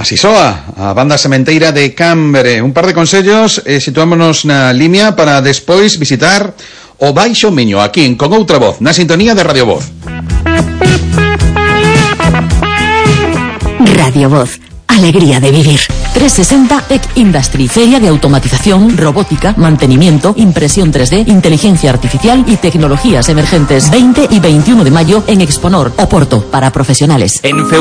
Sisoa, a banda sementeira de Cambre. Un par de consellos, situámonos na línea para despois visitar o Baixo Miño, aquí en Con Outra Voz, na sintonía de Radio Voz. Radio Voz, alegría de vivir. 360 Tech Industry, feria de automatización, robótica, mantenimiento, impresión 3D, inteligencia artificial y tecnologías emergentes. 20 y 21 de mayo en Exponor, Oporto, para profesionales.